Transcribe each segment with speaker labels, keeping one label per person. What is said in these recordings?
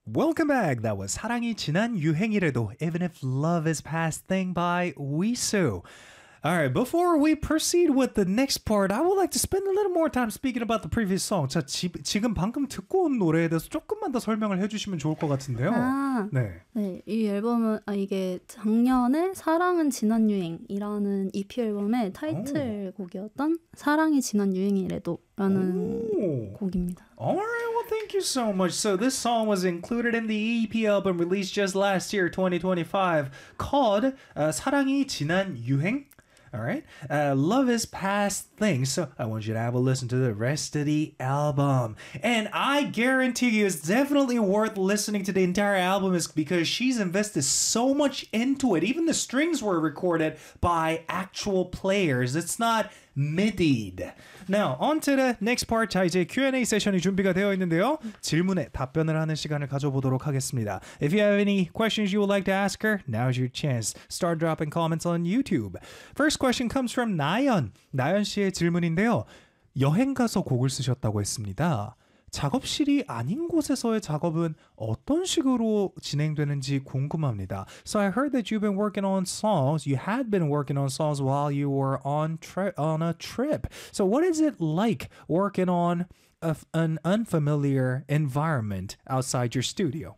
Speaker 1: Welcome back. That was 사랑이 지난 유행이래도 Even If Love Is Past Thing by Wisu. All right, before we proceed with the next part, I would like to spend a little more time speaking about the previous song. 자, 지금 방금 듣고 온 노래에 대해서 조금만 더 설명을 해주시면 좋을 것 같은데요.
Speaker 2: 네, 이 앨범은 이게 작년에 사랑은 지난 유행이라는 EP 앨범의 타이틀곡이었던 사랑이 지난 유행이래도라는 곡입니다.
Speaker 1: Alright, well thank you so much. So this song was included in the EP album released just last year, 2025, called 사랑이 지난 유행. All right. Love is past things. So I want you to have a listen to the rest of the album. And I guarantee you it's definitely worth listening to the entire album is because she's invested so much into it. Even the strings were recorded by actual players. It's not MIDI'd. Now, on to the next part. 자, 이제 Q&A 세션이 준비가 되어 있는데요. 질문에 답변을 하는 시간을 가져보도록 하겠습니다. If you have any questions you would like to ask her, now's your chance. Start dropping comments on YouTube. First question comes from 나연. 나연 씨의 질문인데요. 여행 가서 곡을 쓰셨다고 했습니다. 작업실이 아닌 곳에서의 작업은 어떤 식으로 진행되는지 궁금합니다. So I heard that you've been working on songs. You had been working on songs while you were on a trip. So what is it like working on an unfamiliar environment outside your studio?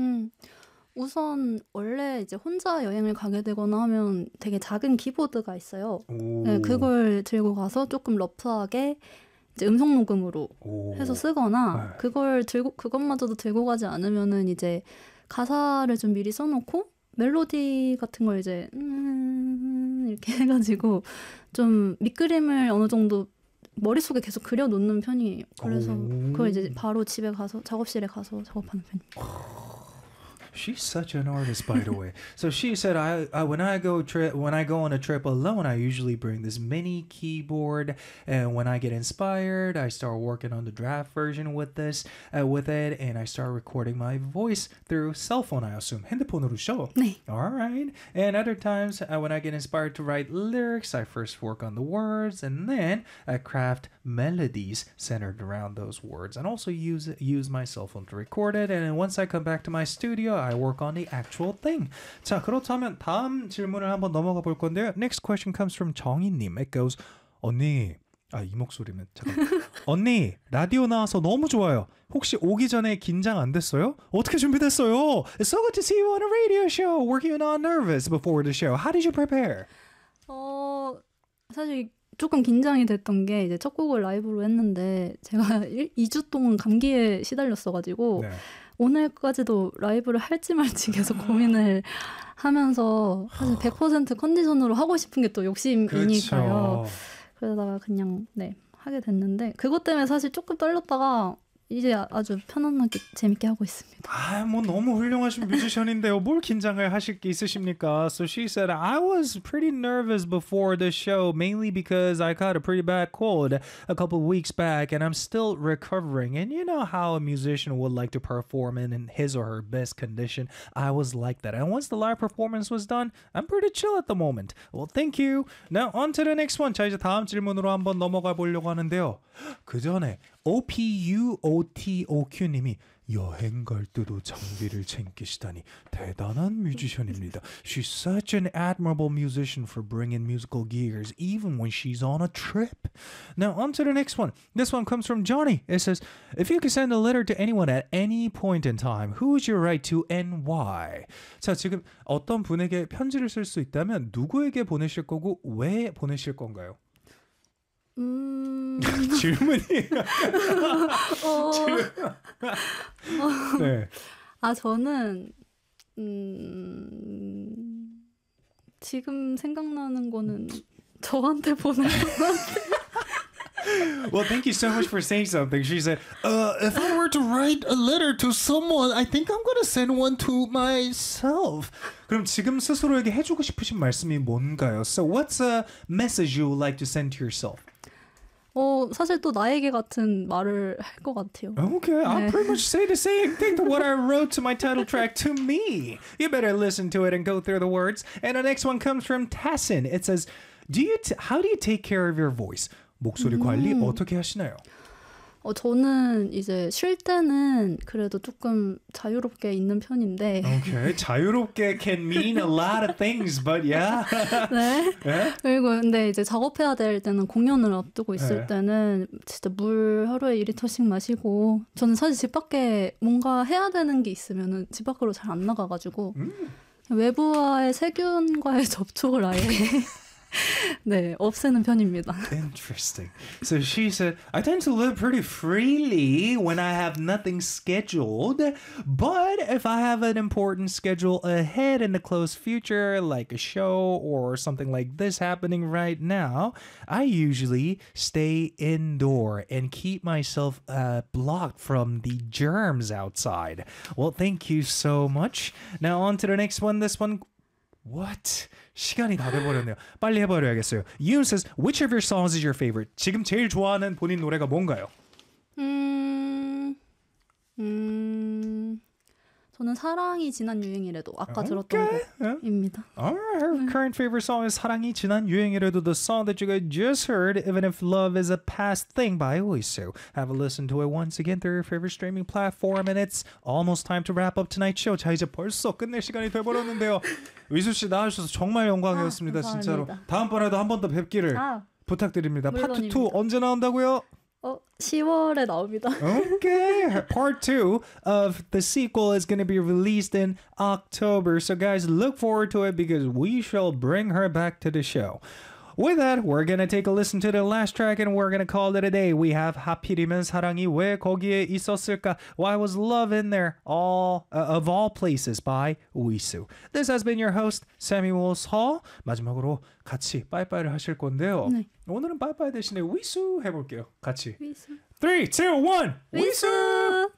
Speaker 2: 우선 원래 이제 혼자 여행을 가게 되거나 하면 되게 작은 키보드가 있어요. 네, 그걸 들고 가서 조금 러프하게 이제 음성 녹음으로 해서 쓰거나 그것마저도 들고 가지 않으면은 이제 가사를 좀 미리 써놓고 멜로디 같은 걸 이제 이렇게 해가지고 좀 밑그림을 어느 정도 머릿속에 계속 그려놓는 편이에요. 그래서 그걸 이제 바로 집에 가서 작업실에 가서 작업하는 편입니다.
Speaker 1: She's such an artist, by the way. So she said, when I go on a trip alone, I usually bring this mini keyboard, and when I get inspired, I start working on the draft version with it, and I start recording my voice through cell phone. I assume 핸드폰으로죠.
Speaker 2: 네.
Speaker 1: All right. And other times, when I get inspired to write lyrics, I first work on the words, and then I craft melodies centered around those words, and also use my cell phone to record it. And then once I come back to my studio, I work on the actual thing. 자, 그렇다면 다음 질문을 한번 넘어가 볼 건데요. Next question comes from 정희님. It goes, 언니, 이 목소리면 잠깐. 언니, 라디오 나와서 너무 좋아요. 혹시 오기 전에 긴장 안 됐어요? 어떻게 준비됐어요? It's so good to see you on a radio show. Were you not nervous before the show? How did you prepare?
Speaker 2: 사실 조금 긴장이 됐던 게 이제 첫 곡을 라이브로 했는데 제가 2주 동안 감기에 시달렸어가지고 네. 오늘까지도 라이브를 할지 말지 계속 고민을 하면서 사실 100% 컨디션으로 하고 싶은 게 또 욕심이니까요. 그렇죠. 그러다가 그냥 하게 됐는데 그것 때문에 사실 조금 떨렸다가 이제 아주 편안하게 재밌게 하고 있습니다.
Speaker 1: 뭐 너무 훌륭하신 뮤지션인데요. 뭘 긴장을 하실 게 있으십니까? So she said, I was pretty nervous before the show, mainly because I caught a pretty bad cold a couple of weeks back, and I'm still recovering. And you know how a musician would like to perform in his or her best condition. I was like that. And once the live performance was done, I'm pretty chill at the moment. Well, thank you. Now, on to the next one. 자, 이제 다음 질문으로 한번 넘어가 보려고 하는데요. 그 전에 OPUOTOQ님이 여행 갈 때도 장비를 챙기시다니 대단한 뮤지션입니다. She's such an admirable musician for bringing musical gears even when she's on a trip. Now on to the next one. This one comes from Johnny. It says, if you could send a letter to anyone at any point in time, who would you write to and why? 자, 지금 어떤 분에게 편지를 쓸 수 있다면 누구에게 보내실 거고 왜 보내실 건가요? 질문이
Speaker 2: 네. 저는 지금 생각나는 거는 저한테 보내는 것 같아요.
Speaker 1: Well, thank you so much for saying something. She said, if I were to write a letter to someone, I think I'm going to send one to myself. 그럼 지금 스스로에게 해주고 싶으신 말씀이 뭔가요? So what's a message you would like to send to yourself?
Speaker 2: 사실 또 나에게 같은 말을 할 것 같아요.
Speaker 1: Okay, I'll pretty much say the same thing to what I wrote to my title track to me. You better listen to it and go through the words. And the next one comes from Tassin. It says, how do you take care of your voice? 목소리 관리 어떻게 하시나요?
Speaker 2: 저는 이제 쉴 때는 그래도 조금 자유롭게 있는 편인데.
Speaker 1: Okay, 자유롭게 can mean a lot of things, but yeah.
Speaker 2: 네.
Speaker 1: 네?
Speaker 2: 그리고 근데 이제 작업해야 될 때는 공연을 앞두고 있을
Speaker 1: 네.
Speaker 2: 때는 진짜 물 하루에 2리터씩 마시고 저는 사실 집 밖에 뭔가 해야 되는 게 있으면은 집 밖으로 잘 안 나가가지고 외부와의 세균과의 접촉을 아예 네, 없애는 편입니다.
Speaker 1: Interesting. So she said, I tend to live pretty freely when I have nothing scheduled, but if I have an important schedule ahead in the close future, like a show or something like this happening right now, I usually stay indoor and keep myself blocked from the germs outside. Well, thank you so much. Now on to the next one. This one, what? 시간이 다 돼버렸네요. 빨리 해버려야겠어요. Yoon says, which of your songs is your favorite? 지금 제일 좋아하는 본인 노래가 뭔가요?
Speaker 2: 저는 사랑이 지난 유행이래도 아까 들었던 곡입니다.
Speaker 1: Alright, her current favorite song is 사랑이 지난 유행이래도, the song that you guys just heard, Even If Love Is a Past Thing by Oisu. Have a listen to it once again through your favorite streaming platform, and it's almost time to wrap up tonight's show. 자, 이제 벌써 끝낼 시간이 돼버렸는데요. 의수 씨 나와주셔서 정말 영광이었습니다. 진짜로. 다음번에도 한 번 더 뵙기를 부탁드립니다. 파트 2 언제 나온다고요?
Speaker 2: 10월에 나옵니다.
Speaker 1: Okay, part 2 of the sequel is going to be released in October. So guys, look forward to it because we shall bring her back to the show. With that, we're going to take a listen to the last track and we're going to call it a day. We have 하필이면 사랑이 왜 거기에 있었을까? Why was love in there? Of all places by Uisu. This has been your host, Samuel Hall. 마지막으로 같이 빠이빠이를 하실 건데요.
Speaker 2: 네.
Speaker 1: 오늘은 빠이빠이 대신에 위수 해볼게요. 같이.
Speaker 2: 위수.
Speaker 1: 3, 2, 1. 위수!